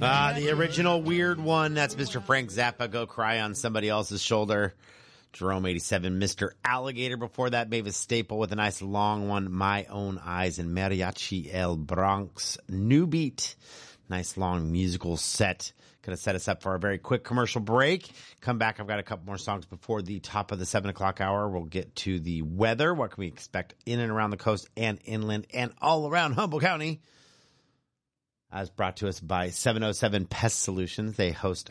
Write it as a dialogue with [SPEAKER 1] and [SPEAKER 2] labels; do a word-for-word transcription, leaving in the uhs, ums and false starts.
[SPEAKER 1] Ah, the original weird one. That's Mister Frank Zappa, Go Cry on Somebody Else's Shoulder. Jerome eighty-seven, Mister Alligator. Before that, Mavis Staple with a nice long one, My Own Eyes, and Mariachi El Bronx, New Beat. Nice long musical set. Going to set us up for a very quick commercial break. Come back. I've got a couple more songs before the top of the seven o'clock hour. We'll get to the weather. What can we expect in and around the coast and inland and all around Humboldt County? As brought to us by seven oh seven Pest Solutions. They host